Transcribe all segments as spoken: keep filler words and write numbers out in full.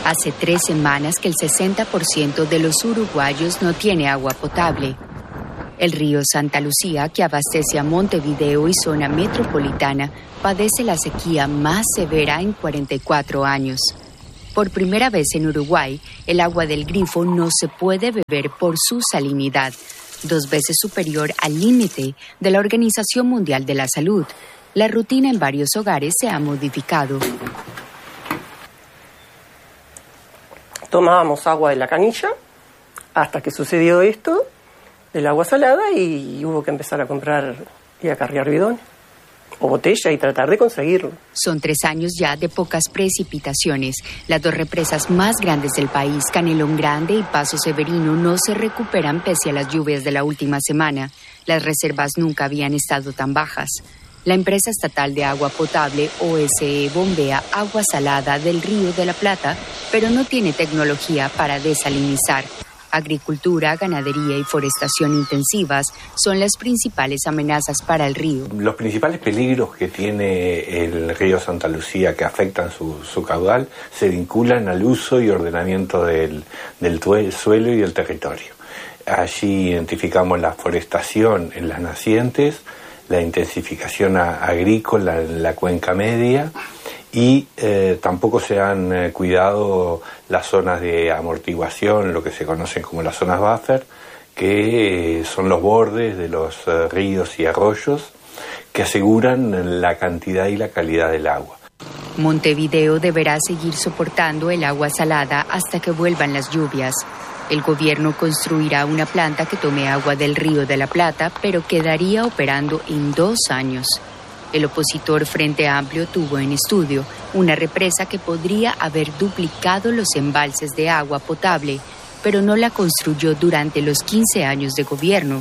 Hace tres semanas que el sesenta por ciento de los uruguayos no tiene agua potable. El río Santa Lucía, que abastece a Montevideo y zona metropolitana, padece la sequía más severa en cuarenta y cuatro años. Por primera vez en Uruguay, el agua del grifo no se puede beber por su salinidad, dos veces superior al límite de la Organización Mundial de la Salud. La rutina en varios hogares se ha modificado. Tomábamos agua de la canilla hasta que sucedió esto, el agua salada, y hubo que empezar a comprar y a cargar bidones o botella y tratar de conseguirlo. Son tres años ya de pocas precipitaciones. Las dos represas más grandes del país, Canelón Grande y Paso Severino, no se recuperan pese a las lluvias de la última semana. Las reservas nunca habían estado tan bajas. La empresa estatal de agua potable, O S E, bombea agua salada del Río de la Plata, pero no tiene tecnología para desalinizar. Agricultura, ganadería y forestación intensivas son las principales amenazas para el río. Los principales peligros que tiene el río Santa Lucía, que afectan su, su caudal, se vinculan al uso y ordenamiento del, del tue- suelo y del territorio. Allí identificamos la forestación en las nacientes, la intensificación a, agrícola en la cuenca media, y eh, tampoco se han eh, cuidado las zonas de amortiguación, lo que se conocen como las zonas buffer, que eh, son los bordes de los eh, ríos y arroyos que aseguran la cantidad y la calidad del agua. Montevideo deberá seguir soportando el agua salada hasta que vuelvan las lluvias. El gobierno construirá una planta que tome agua del Río de la Plata, pero quedaría operando en dos años. El opositor Frente Amplio tuvo en estudio una represa que podría haber duplicado los embalses de agua potable, pero no la construyó durante los quince años de gobierno.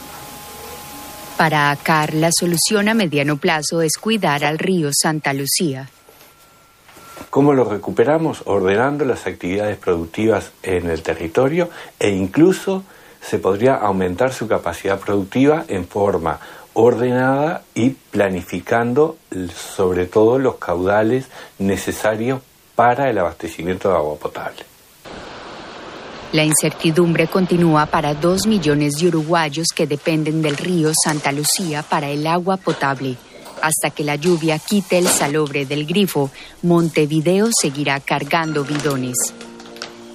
Para A C A R, la solución a mediano plazo es cuidar al río Santa Lucía. ¿Cómo lo recuperamos? Ordenando las actividades productivas en el territorio, e incluso se podría aumentar su capacidad productiva en forma ordenada y planificando sobre todo los caudales necesarios para el abastecimiento de agua potable. La incertidumbre continúa para dos millones de uruguayos que dependen del río Santa Lucía para el agua potable. Hasta que la lluvia quite el salobre del grifo, Montevideo seguirá cargando bidones.